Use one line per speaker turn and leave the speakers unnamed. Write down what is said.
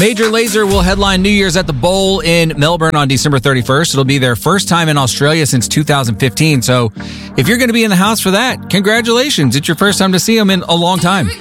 Major Lazer will headline New Year's at the Bowl in Melbourne on December 31st. It'll be their first time in Australia since 2015. So if you're going to be in the house for that, congratulations. It's your first time to see them in a long time.